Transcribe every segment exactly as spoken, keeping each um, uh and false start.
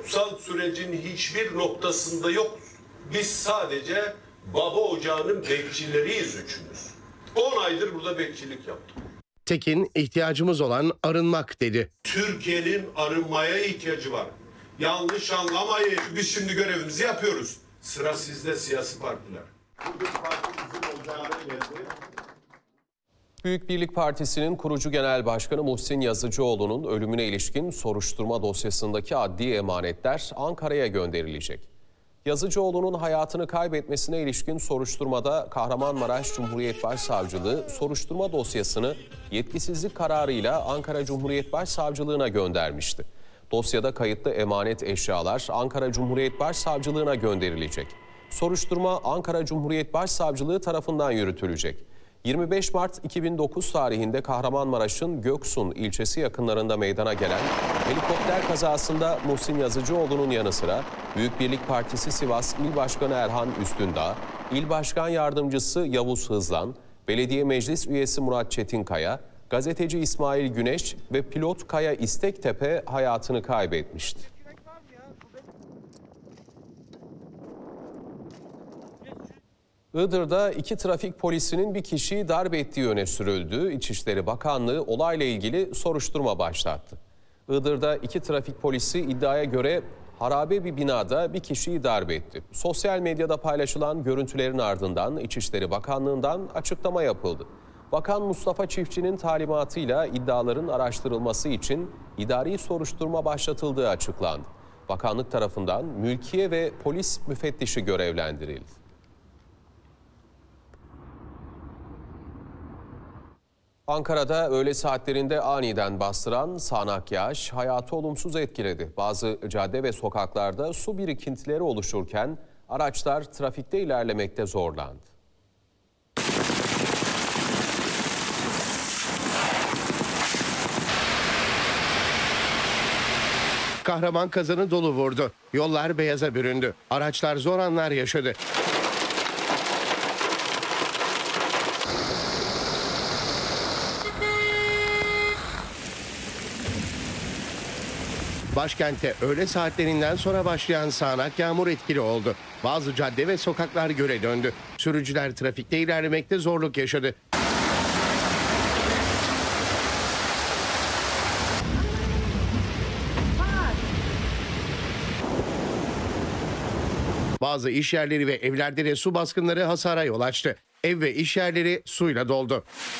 kutsal sürecin hiçbir noktasında yokuz. Biz sadece baba ocağının bekçileriyiz üçümüz. on aydır burada bekçilik yaptık. Tekin ihtiyacımız olan arınmak dedi. Türkiye'nin arınmaya ihtiyacı var. Yanlış anlamayın. Biz şimdi görevimizi yapıyoruz. Sıra sizde siyasi partiler. Büyük Birlik Partisi'nin kurucu genel başkanı Muhsin Yazıcıoğlu'nun ölümüne ilişkin soruşturma dosyasındaki adli emanetler Ankara'ya gönderilecek. Yazıcıoğlu'nun hayatını kaybetmesine ilişkin soruşturmada Kahramanmaraş Cumhuriyet Başsavcılığı soruşturma dosyasını yetkisizlik kararıyla Ankara Cumhuriyet Başsavcılığına göndermişti. Dosyada kayıtlı emanet eşyalar Ankara Cumhuriyet Başsavcılığına gönderilecek. Soruşturma Ankara Cumhuriyet Başsavcılığı tarafından yürütülecek. yirmi beş Mart iki bin dokuz tarihinde Kahramanmaraş'ın Göksun ilçesi yakınlarında meydana gelen helikopter kazasında Muhsin Yazıcıoğlu'nun yanı sıra Büyük Birlik Partisi Sivas İl Başkanı Erhan Üstündağ, İl Başkan Yardımcısı Yavuz Hızlan, Belediye Meclis Üyesi Murat Çetinkaya, gazeteci İsmail Güneş ve pilot Kaya İstektepe hayatını kaybetmişti. Iğdır'da iki trafik polisinin bir kişiyi darp ettiği öne sürüldü. İçişleri Bakanlığı olayla ilgili soruşturma başlattı. Iğdır'da iki trafik polisi iddiaya göre harabe bir binada bir kişiyi darp etti. Sosyal medyada paylaşılan görüntülerin ardından İçişleri Bakanlığı'ndan açıklama yapıldı. Bakan Mustafa Çiftçi'nin talimatıyla iddiaların araştırılması için idari soruşturma başlatıldığı açıklandı. Bakanlık tarafından mülkiye ve polis müfettişi görevlendirildi. Ankara'da öğle saatlerinde aniden bastıran sağanak yağış hayatı olumsuz etkiledi. Bazı cadde ve sokaklarda su birikintileri oluşurken araçlar trafikte ilerlemekte zorlandı. Kahraman kazanı dolu vurdu. Yollar beyaza büründü. Araçlar zor anlar yaşadı. Başkentte öğle saatlerinden sonra başlayan sağanak yağmur etkili oldu. Bazı cadde ve sokaklar göle döndü. Sürücüler trafikte ilerlemekte zorluk yaşadı. Bazı iş yerleri ve evlerde de su baskınları hasara yol açtı. Ev ve iş yerleri suyla doldu.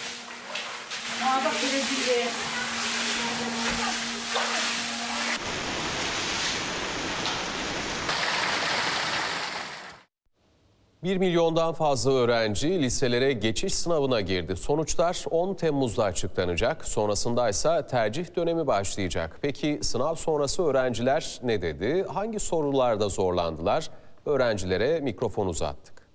Bir milyondan fazla öğrenci liselere geçiş sınavına girdi. Sonuçlar on Temmuz'da açıklanacak. Sonrasında ise tercih dönemi başlayacak. Peki sınav sonrası öğrenciler ne dedi? Hangi sorularda zorlandılar? Öğrencilere mikrofon uzattık.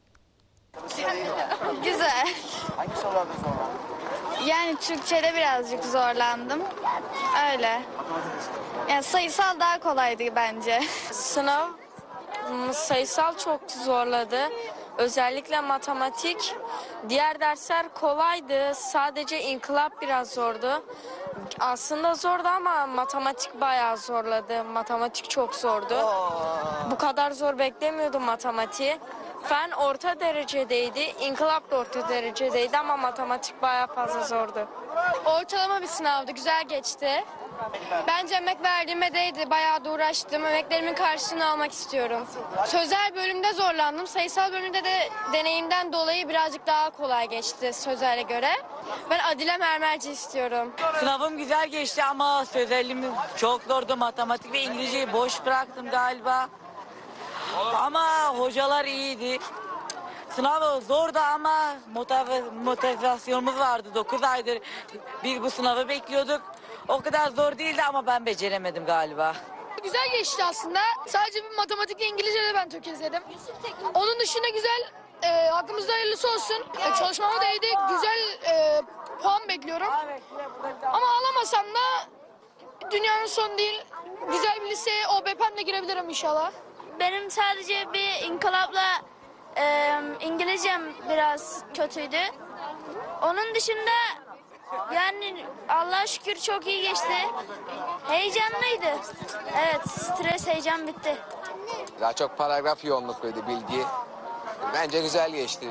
Güzel. Hangi sorularda zorlandın? Yani Türkçe'de birazcık zorlandım. Öyle. Yani sayısal daha kolaydı bence. Sınav sayısal çok zorladı. Özellikle matematik. Diğer dersler kolaydı. Sadece inkılap biraz zordu. Aslında zordu ama matematik bayağı zorladı. Matematik çok zordu. Bu kadar zor beklemiyordum matematiği. Fen orta derecedeydi. İnkılap da orta derecedeydi ama matematik bayağı fazla zordu. Ortalama bir sınavdı. Güzel geçti. Bence emek verdiğime değdi. Bayağı da uğraştım. Emeklerimin karşılığını almak istiyorum. Sözel bölümde zorlandım. Sayısal bölümde de deneyimden dolayı birazcık daha kolay geçti sözele göre. Ben Adile Mermerci istiyorum. Sınavım güzel geçti ama sözelim çok zordu. Matematik ve İngilizceyi boş bıraktım galiba. Ama hocalar iyiydi. Sınav zordu ama motivasyonumuz vardı. dokuz aydır biz bu sınavı bekliyorduk. O kadar zor değildi ama ben beceremedim galiba. Güzel geçti aslında. Sadece bir matematik ve İngilizce'de ben tökezledim. Onun dışında güzel, e, hakkımızda hayırlısı olsun. E, çalışmama değdi. Güzel e, puan bekliyorum. Ama alamasam da dünyanın sonu değil. Güzel bir liseye O B P M'le girebilirim inşallah. Benim sadece bir inkılapla e, İngilizcem biraz kötüydü. Onun dışında Yani Allah'a şükür çok iyi geçti. Heyecanlıydı. Evet, stres, heyecan bitti. Daha çok paragraf yoğunlukluydu, bilgi. Bence güzel geçti.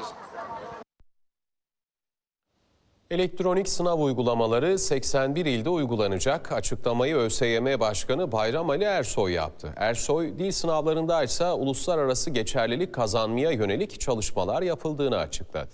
Elektronik sınav uygulamaları seksen bir ilde uygulanacak. Açıklamayı ÖSYM Başkanı Bayram Ali Ersoy yaptı. Ersoy, dil sınavlarında ise uluslararası geçerlilik kazanmaya yönelik çalışmalar yapıldığını açıkladı.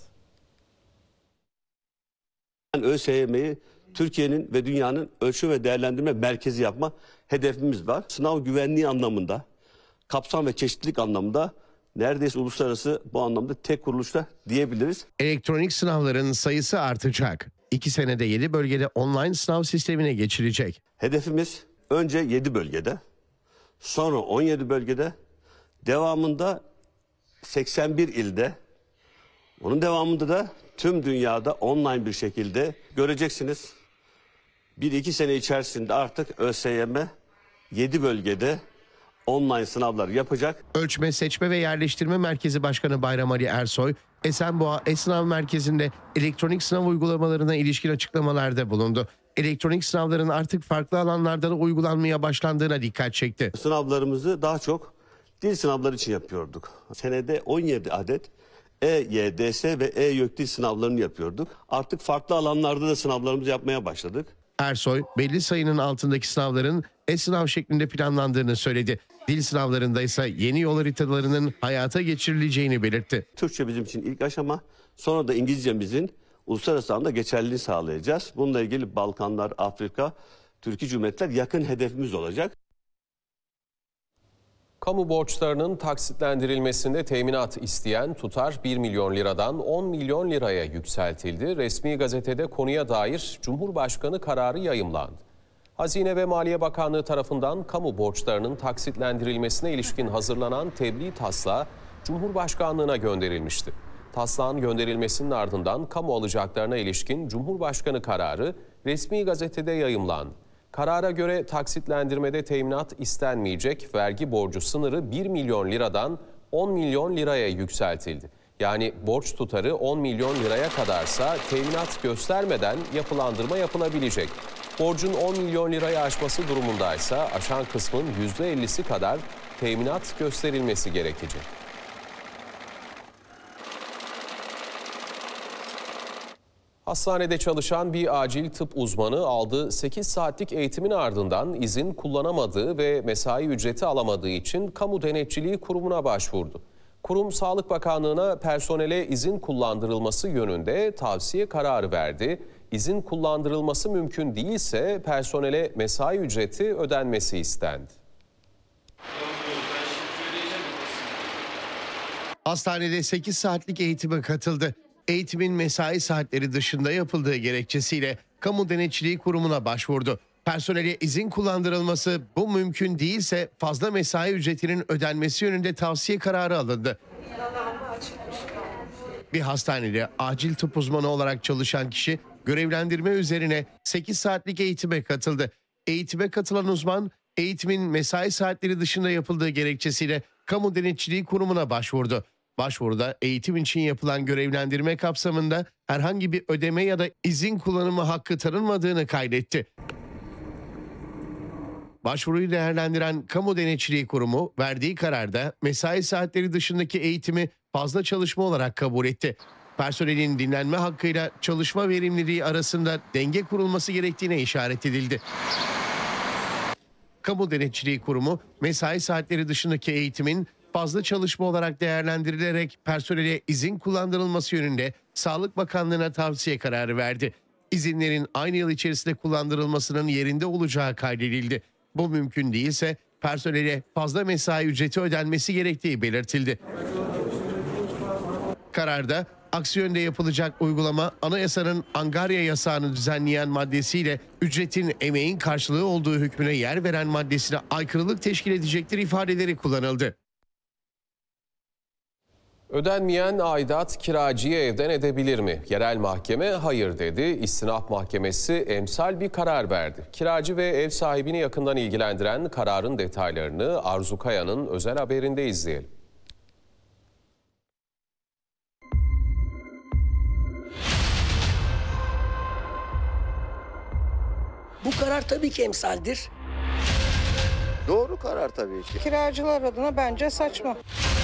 ÖSYM'yi Türkiye'nin ve dünyanın ölçüm ve değerlendirme merkezi yapma hedefimiz var. Sınav güvenliği anlamında, kapsam ve çeşitlilik anlamında neredeyse uluslararası bu anlamda tek kuruluşta diyebiliriz. Elektronik sınavların sayısı artacak. İki senede yedi bölgede online sınav sistemine geçilecek. Hedefimiz önce yedi bölgede, sonra on yedi bölgede, devamında seksen bir ilde, onun devamında da tüm dünyada online bir şekilde göreceksiniz. Bir iki sene içerisinde artık ÖSYM yedi bölgede online sınavlar yapacak. Ölçme, Seçme ve Yerleştirme Merkezi Başkanı Bayram Ali Ersoy, Esenboğa E-Sınav Merkezi'nde elektronik sınav uygulamalarına ilişkin açıklamalarda bulundu. Elektronik sınavların artık farklı alanlarda da uygulanmaya başlandığına dikkat çekti. Sınavlarımızı daha çok dil sınavları için yapıyorduk. Senede on yedi adet E Y D S ve E-YÖK dil sınavlarını yapıyorduk. Artık farklı alanlarda da sınavlarımızı yapmaya başladık. Ersoy, belli sayının altındaki sınavların e-sınav şeklinde planlandığını söyledi. Dil sınavlarında ise yeni yol haritalarının hayata geçirileceğini belirtti. Türkçe bizim için ilk aşama, sonra da İngilizcemizin uluslararası alanda geçerliliğini sağlayacağız. Bununla ilgili Balkanlar, Afrika, Türkiye Cumhuriyetler yakın hedefimiz olacak. Kamu borçlarının taksitlendirilmesinde teminat isteyen tutar bir milyon liradan on milyon liraya yükseltildi. Resmi gazetede konuya dair Cumhurbaşkanı kararı yayımlandı. Hazine ve Maliye Bakanlığı tarafından kamu borçlarının taksitlendirilmesine ilişkin hazırlanan tebliğ taslağı Cumhurbaşkanlığına gönderilmişti. Taslağın gönderilmesinin ardından kamu alacaklarına ilişkin Cumhurbaşkanı kararı resmi gazetede yayımlandı. Karara göre taksitlendirmede teminat istenmeyecek, vergi borcu sınırı bir milyon liradan on milyon liraya yükseltildi. Yani borç tutarı on milyon liraya kadarsa teminat göstermeden yapılandırma yapılabilecek. Borcun on milyon lirayı aşması durumundaysa aşan kısmın yüzde ellisi kadar teminat gösterilmesi gerekecek. Hastanede çalışan bir acil tıp uzmanı aldığı sekiz saatlik eğitimin ardından izin kullanamadığı ve mesai ücreti alamadığı için Kamu Denetçiliği Kurumu'na başvurdu. Kurum, Sağlık Bakanlığı'na personele izin kullandırılması yönünde tavsiye kararı verdi. İzin kullandırılması mümkün değilse personele mesai ücreti ödenmesi istendi. Hastanede sekiz saatlik eğitime katıldı. Eğitimin mesai saatleri dışında yapıldığı gerekçesiyle Kamu Denetçiliği Kurumu'na başvurdu. Personele izin kullandırılması bu mümkün değilse fazla mesai ücretinin ödenmesi yönünde tavsiye kararı alındı. Bir hastanede acil tıp uzmanı olarak çalışan kişi görevlendirme üzerine sekiz saatlik eğitime katıldı. Eğitime katılan uzman eğitimin mesai saatleri dışında yapıldığı gerekçesiyle Kamu Denetçiliği Kurumu'na başvurdu. Başvuruda eğitim için yapılan görevlendirme kapsamında herhangi bir ödeme ya da izin kullanımı hakkı tanınmadığını kaydetti. Başvuruyu değerlendiren Kamu Denetçiliği Kurumu verdiği kararda mesai saatleri dışındaki eğitimi fazla çalışma olarak kabul etti. Personelin dinlenme hakkıyla çalışma verimliliği arasında denge kurulması gerektiğine işaret edildi. Kamu Denetçiliği Kurumu mesai saatleri dışındaki eğitimin fazla çalışma olarak değerlendirilerek personele izin kullandırılması yönünde Sağlık Bakanlığı'na tavsiye kararı verdi. İzinlerin aynı yıl içerisinde kullandırılmasının yerinde olacağı kaydedildi. Bu mümkün değilse personele fazla mesai ücreti ödenmesi gerektiği belirtildi. Kararda aksi yönde yapılacak uygulama anayasanın angarya yasağını düzenleyen maddesiyle ücretin emeğin karşılığı olduğu hükmüne yer veren maddesine aykırılık teşkil edecektir ifadeleri kullanıldı. Ödenmeyen aidat kiracıyı evden edebilir mi? Yerel mahkeme hayır dedi. İstinaf Mahkemesi emsal bir karar verdi. Kiracı ve ev sahibini yakından ilgilendiren kararın detaylarını Arzu Kaya'nın özel haberinde izleyelim. Bu karar tabii ki emsaldir. Doğru karar tabii ki. Kiracılar adına bence saçma.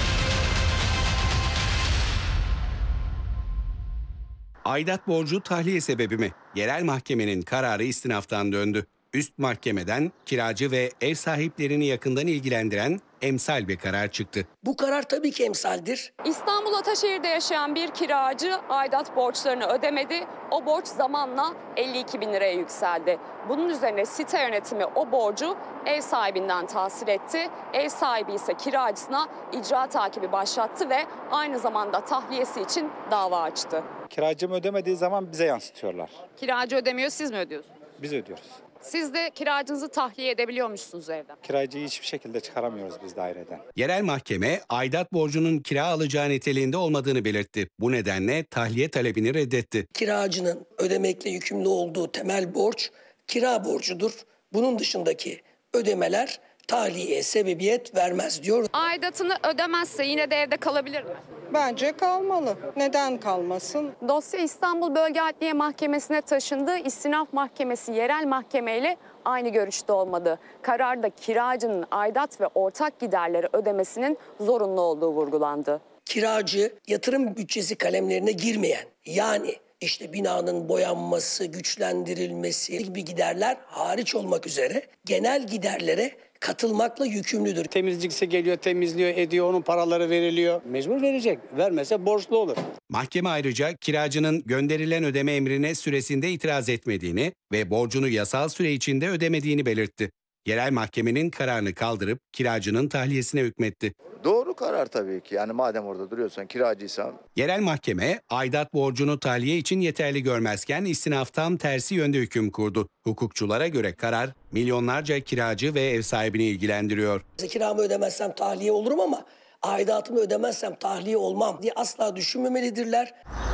Aidat borcu tahliye sebebi mi? Yerel mahkemenin kararı istinaftan döndü. Üst mahkemeden kiracı ve ev sahiplerini yakından ilgilendiren emsal bir karar çıktı. Bu karar tabii ki emsaldir. İstanbul Ataşehir'de yaşayan bir kiracı aidat borçlarını ödemedi. O borç zamanla elli iki bin liraya yükseldi. Bunun üzerine site yönetimi o borcu ev sahibinden tahsil etti. Ev sahibi ise kiracısına icra takibi başlattı ve aynı zamanda tahliyesi için dava açtı. Kiracım ödemediği zaman bize yansıtıyorlar. Kiracı ödemiyor, siz mi ödüyorsunuz? Biz ödüyoruz. Siz de kiracınızı tahliye edebiliyormuşsunuz evden. Kiracıyı hiçbir şekilde çıkaramıyoruz biz daireden. Yerel mahkeme aidat borcunun kira alacağı niteliğinde olmadığını belirtti. Bu nedenle tahliye talebini reddetti. Kiracının ödemekle yükümlü olduğu temel borç kira borcudur. Bunun dışındaki ödemeler tahliyeye sebebiyet vermez diyor. Aidatını ödemezse yine de evde kalabilir mi? Bence kalmalı. Neden kalmasın? Dosya İstanbul Bölge Adliye Mahkemesi'ne taşındı. İstinaf Mahkemesi yerel mahkemeyle aynı görüşte olmadı. Kararda kiracının aidat ve ortak giderleri ödemesinin zorunlu olduğu vurgulandı. Kiracı yatırım bütçesi kalemlerine girmeyen, yani işte binanın boyanması, güçlendirilmesi gibi giderler hariç olmak üzere genel giderlere katılmakla yükümlüdür. Temizlikçisi geliyor, temizliyor, ediyor, onun paraları veriliyor. Mecbur verecek. Vermese borçlu olur. Mahkeme ayrıca kiracının gönderilen ödeme emrine süresinde itiraz etmediğini ve borcunu yasal süre içinde ödemediğini belirtti. Yerel mahkemenin kararını kaldırıp kiracının tahliyesine hükmetti. Doğru karar tabii ki. Yani madem orada duruyorsan, kiracıysan. Yerel mahkeme aidat borcunu tahliye için yeterli görmezken istinaf tam tersi yönde hüküm kurdu. Hukukçulara göre karar milyonlarca kiracı ve ev sahibini ilgilendiriyor. Kiramı ödemezsem tahliye olurum ama aidatımı ödemezsem tahliye olmam diye asla düşünmemelidirler.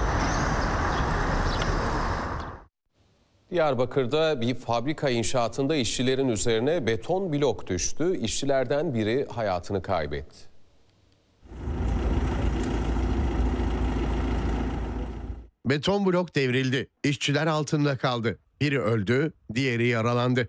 Diyarbakır'da bir fabrika inşaatında işçilerin üzerine beton blok düştü. İşçilerden biri hayatını kaybetti. Beton blok devrildi. İşçiler altında kaldı. Biri öldü, diğeri yaralandı.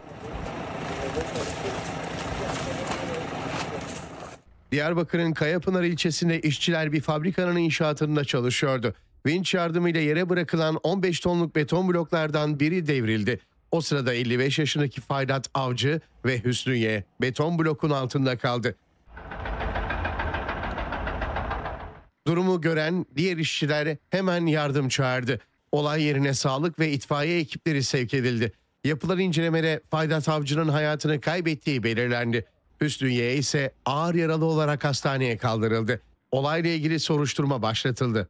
Diyarbakır'ın Kayapınar ilçesinde işçiler bir fabrikanın inşaatında çalışıyordu. Vinç yardımıyla yere bırakılan on beş tonluk beton bloklardan biri devrildi. O sırada elli beş yaşındaki Faydat Avcı ve Hüsnüye beton blokun altında kaldı. Durumu gören diğer işçiler hemen yardım çağırdı. Olay yerine sağlık ve itfaiye ekipleri sevk edildi. Yapılan incelemede Faydat Avcı'nın hayatını kaybettiği belirlendi. Hüsnüye ise ağır yaralı olarak hastaneye kaldırıldı. Olayla ilgili soruşturma başlatıldı.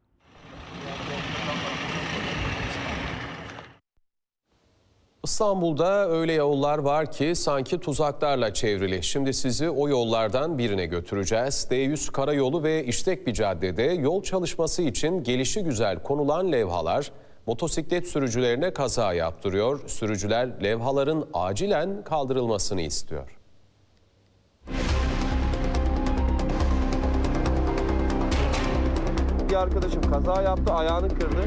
İstanbul'da öyle yollar var ki sanki tuzaklarla çevrili. Şimdi sizi o yollardan birine götüreceğiz. D yüz Karayolu ve İştek bir caddede yol çalışması için gelişigüzel konulan levhalar motosiklet sürücülerine kaza yaptırıyor. Sürücüler levhaların acilen kaldırılmasını istiyor. Bir arkadaşım kaza yaptı, ayağını kırdı.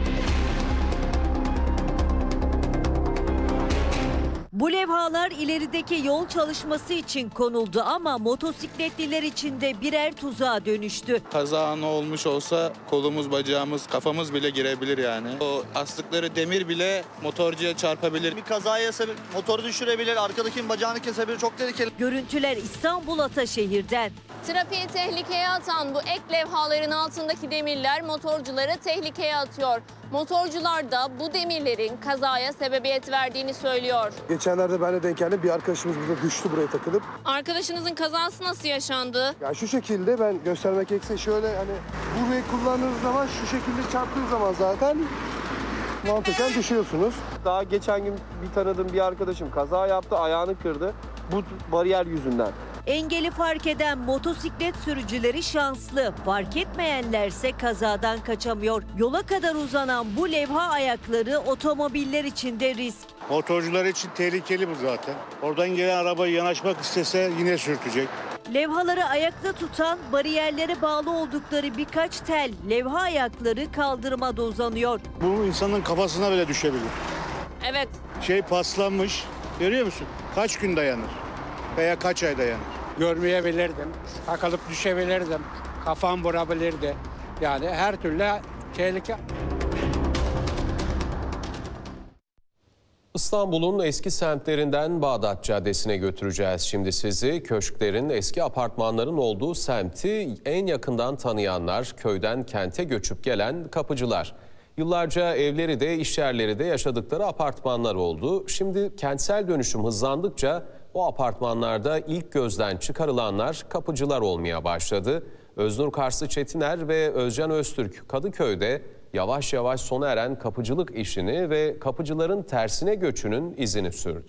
Bu levhalar ilerideki yol çalışması için konuldu ama motosikletliler için de birer tuzağa dönüştü. Kaza anı olmuş olsa kolumuz, bacağımız, kafamız bile girebilir yani. O astıkları demir bile motorcuya çarpabilir. Bir kazaya sebep motoru düşürebilir, arkadakinin bacağını kesebilir. Çok tehlikeli. Görüntüler İstanbul Ataşehir'den. Trafiği tehlikeye atan bu ek levhaların altındaki demirler motorcuları tehlikeye atıyor. Motorcular da bu demirlerin kazaya sebebiyet verdiğini söylüyor. Geçenlerde ben de denk geldim. Bir arkadaşımız burada düştü buraya takılıp. Arkadaşınızın kazası nasıl yaşandı? Ya şu şekilde, ben göstermek gerekirse şöyle, hani burayı kullandığınız zaman şu şekilde çarptığı zaman zaten mantıken düşüyorsunuz. Daha geçen gün bir tanıdığım bir arkadaşım kaza yaptı, ayağını kırdı. Bu bariyer yüzünden. Engeli fark eden motosiklet sürücüleri şanslı. Fark etmeyenlerse kazadan kaçamıyor. Yola kadar uzanan bu levha ayakları otomobiller için de risk. Motorcular için tehlikeli bu zaten. Oradan gelen araba yanaşmak istese yine sürtecek. Levhaları ayakta tutan, bariyerlere bağlı oldukları birkaç tel levha ayakları kaldırıma uzanıyor. Bu insanın kafasına bile düşebilir. Evet. Şey paslanmış. Görüyor musun? Kaç gün dayanır? Veya kaç ay dayanır? Görmeyebilirdim. Takılıp düşebilirdim. Kafam vurabilirdi. Yani her türlü tehlike. İstanbul'un eski semtlerinden Bağdat Caddesi'ne götüreceğiz şimdi sizi. Köşklerin, eski apartmanların olduğu semti en yakından tanıyanlar, köyden kente göçüp gelen kapıcılar. Yıllarca evleri de iş yerleri de yaşadıkları apartmanlar oldu. Şimdi kentsel dönüşüm hızlandıkça o apartmanlarda ilk gözden çıkarılanlar kapıcılar olmaya başladı. Öznur Karslı Çetiner ve Özcan Öztürk Kadıköy'de yavaş yavaş sona eren kapıcılık işini ve kapıcıların tersine göçünün izini sürdü.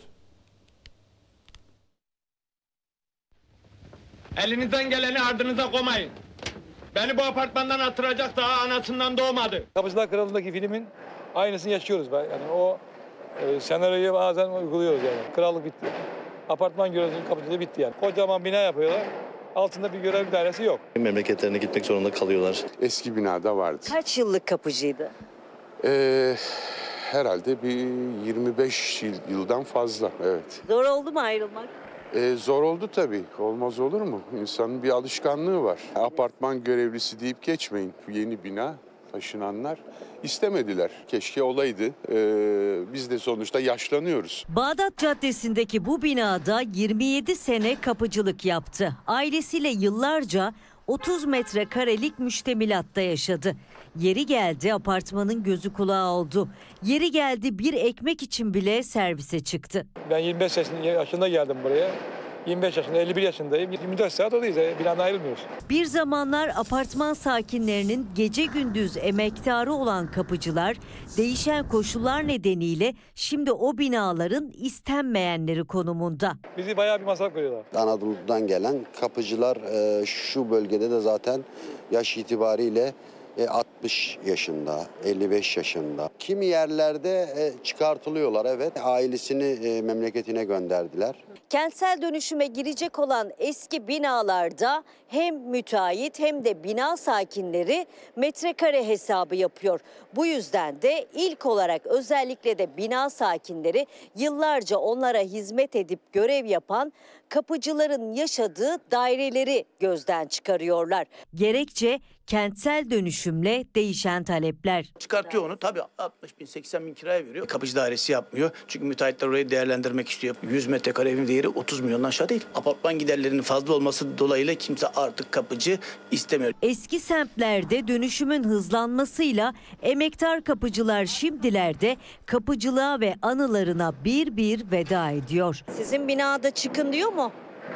Elinizden geleni ardınıza koymayın. Beni bu apartmandan attıracak daha anasından doğmadı. Kapıcılar Kralı'ndaki filmin aynısını yaşıyoruz. Yani o e, senaryoyu bazen uyguluyoruz yani. Krallık bitti. Apartman görevlisinin kapıcılığı bitti yani. Kocaman bina yapıyorlar. Altında bir görev dairesi yok. Memleketlerine gitmek zorunda kalıyorlar. Eski binada vardı. Kaç yıllık kapıcıydı? Ee, herhalde bir yirmi beş yıldan fazla, evet. Zor oldu mu ayrılmak? Ee, zor oldu tabii. Olmaz olur mu? İnsanın bir alışkanlığı var. Apartman görevlisi deyip geçmeyin. Yeni bina, taşınanlar istemediler. Keşke olaydı. Ee, biz de sonuçta yaşlanıyoruz. Bağdat Caddesi'ndeki bu binada yirmi yedi sene kapıcılık yaptı. Ailesiyle yıllarca otuz metrekarelik müştemilatta yaşadı. Yeri geldi apartmanın gözü kulağı oldu. Yeri geldi bir ekmek için bile servise çıktı. Ben yirmi beş yaşında geldim buraya. yirmi beş yaşında, elli bir yaşındayım. yirmi dört saat oradayız. Binadan ayrılmıyoruz. Bir zamanlar apartman sakinlerinin gece gündüz emektarı olan kapıcılar değişen koşullar nedeniyle şimdi o binaların istenmeyenleri konumunda. Bizi bayağı bir masraf görüyorlar. Anadolu'dan gelen kapıcılar e, şu bölgede de zaten yaş itibariyle e, altmış yaşında, elli beş yaşında. Kimi yerlerde e, çıkartılıyorlar, evet. Ailesini e, memleketine gönderdiler. Kentsel dönüşüme girecek olan eski binalarda hem müteahhit hem de bina sakinleri metrekare hesabı yapıyor. Bu yüzden de ilk olarak özellikle de bina sakinleri yıllarca onlara hizmet edip görev yapan kapıcıların yaşadığı daireleri gözden çıkarıyorlar. Gerekçe kentsel dönüşümle değişen talepler. Çıkartıyor onu, tabii altmış bin seksen bin kiraya veriyor. Kapıcı dairesi yapmıyor. Çünkü müteahhitler orayı değerlendirmek istiyor. yüz metrekare evin değeri otuz milyondan aşağı değil. Apartman giderlerinin fazla olması dolayısıyla kimse artık kapıcı istemiyor. Eski semtlerde dönüşümün hızlanmasıyla emektar kapıcılar şimdilerde kapıcılığa ve anılarına bir bir veda ediyor. Sizin binada çıkın diyor mu?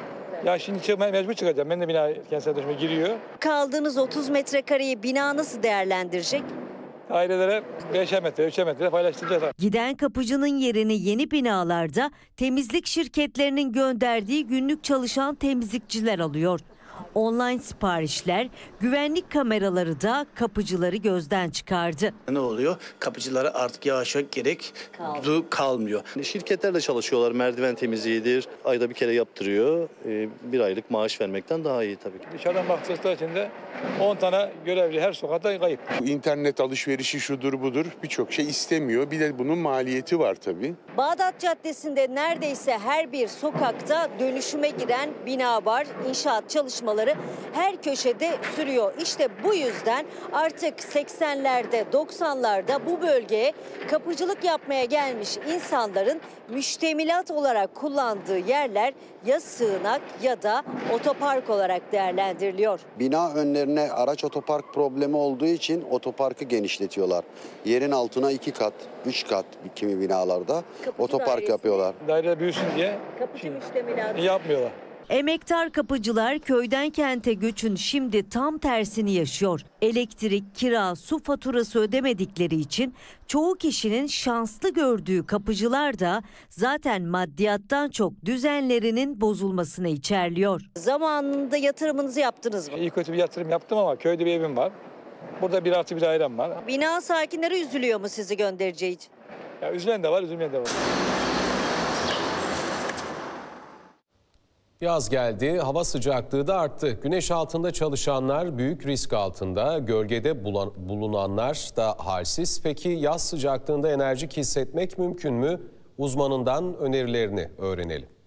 Ya şimdi çıkmaya mecbur çıkacağım. Ben de bina kentsel dönüşüme giriyor. Kaldığınız otuz metrekareyi bina nasıl değerlendirecek? Ailelere beşer metre, üçer metre paylaştıracağız. Giden kapıcının yerini yeni binalarda temizlik şirketlerinin gönderdiği günlük çalışan temizlikçiler alıyor. Online siparişler, güvenlik kameraları da kapıcıları gözden çıkardı. Ne oluyor? Kapıcılara artık yavaş yavaş gerek Kaldı. kalmıyor. Şirketlerle çalışıyorlar. Merdiven temizliğidir. Ayda bir kere yaptırıyor. Ee, bir aylık maaş vermekten daha iyi tabii ki. Dışarıdan baktıkları için de on tane görevli her sokakta kayıp. Bu internet alışverişi şudur budur birçok şey istemiyor. Bir de bunun maliyeti var tabii. Bağdat Caddesi'nde neredeyse her bir sokakta dönüşüme giren bina var. İnşaat çalışmaları her köşede sürüyor. İşte bu yüzden artık seksenlerde, doksanlarda bu bölgeye kapıcılık yapmaya gelmiş insanların müştemilat olarak kullandığı yerler ya sığınak ya da otopark olarak değerlendiriliyor. Bina önlerine araç otopark problemi olduğu için otoparkı genişletiyorlar. Yerin altına iki kat, üç kat kimi binalarda Kapıcı otopark dairesi. yapıyorlar. Daire büyüsün diye Kapıcı müştemilatı yapmıyorlar. Emektar kapıcılar köyden kente göçün şimdi tam tersini yaşıyor. Elektrik, kira, su faturası ödemedikleri için çoğu kişinin şanslı gördüğü kapıcılar da zaten maddiyattan çok düzenlerinin bozulmasını içerliyor. Zamanında yatırımınızı yaptınız mı? İyi kötü bir yatırım yaptım ama köyde bir evim var. Burada bir artı bir dairem var. Bina sakinleri üzülüyor mu sizi göndereceği için? Ya üzülen de var, üzülmeyen de var. Yaz geldi, hava sıcaklığı da arttı. Güneş altında çalışanlar büyük risk altında, gölgede bulunanlar da halsiz. Peki yaz sıcaklığında enerjik hissetmek mümkün mü? Uzmanından önerilerini öğrenelim.